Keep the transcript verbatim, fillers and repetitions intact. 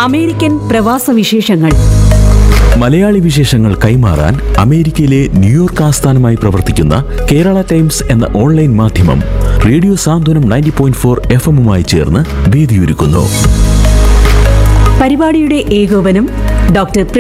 American പ്രവാസ വിശേഷങ്ങൾ. മലയാളി വിശേഷങ്ങൾ കൈമാറാൻ അമേരിക്കയിലെ ന്യൂയോർക്ക് ആസ്ഥാനമായി പ്രവർത്തിക്കുന്ന കേരള ടൈംസ് എന്ന ഓൺലൈൻ മാധ്യമം റേഡിയോ സാന്ത്വനം നയൻറ്റി പോയിന്റ് ഫോർ എഫ് എമ്മുമായി ചേർന്ന് വേദിയൊരുക്കുന്നു. പരിപാടിയുടെ ഏകോപനം ഡോക്ടർ